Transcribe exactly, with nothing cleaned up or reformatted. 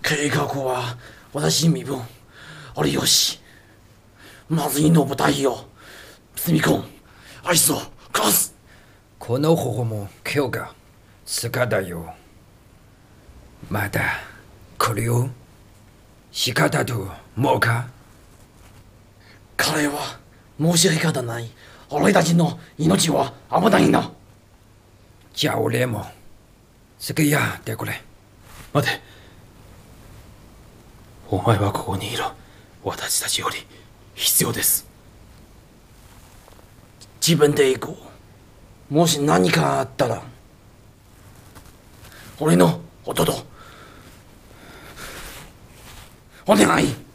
計画は私に身分。あれよし。まずいの舞台を包み込む。アイスをかす。 この方法も今日が疲だよ。まだこれを仕方と思うか？ 彼は申し訳方ない。俺たちの命は危ないな。 じゃあ俺も付き合ってくれ。 待て。お前はここにいる。私たちより必要です。自分で行こう。もし何かあったら俺の弟お願い。